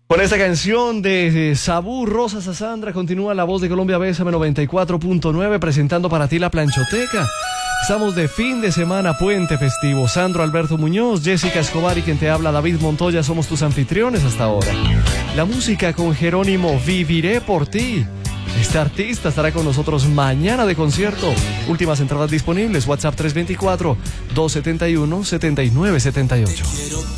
Con esta canción de Sabú Rosa Sassandra continúa La Voz de Colombia BSM 94.9 presentando para ti la planchoteca. Estamos de fin de semana, puente festivo. Sandro Alberto Muñoz, Jessica Escobar y quien te habla David Montoya somos tus anfitriones hasta ahora. La música con Jerónimo, Viviré por ti. Este artista estará con nosotros mañana de concierto. Últimas entradas disponibles, WhatsApp 324-271-7978.